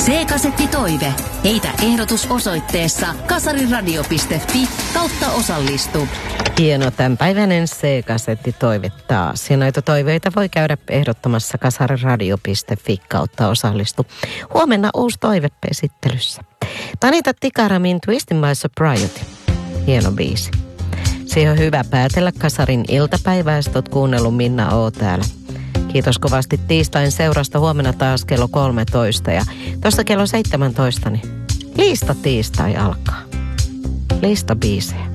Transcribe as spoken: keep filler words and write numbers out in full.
C-kasettitoive. Heitä ehdotus osoitteessa kasariradio piste fi kautta osallistu. Hieno tämänpäiväinen C-kasettitoive taas. Ja näitä toiveita voi käydä ehdottomassa kasariradio piste fi kautta osallistu. Huomenna uusi toive esittelyssä. Tanita Tikaramin Twisting My Sobriety. Hieno biisi. Siihen on hyvä päätellä kasarin iltapäivää, jos oot kuunnellut Minna O täällä. Kiitos kovasti tiistain seurasta. Huomenna taas kello kolmetoista ja tuossa kello seitsemäntoista niin lista tiistai alkaa. Lista biisejä.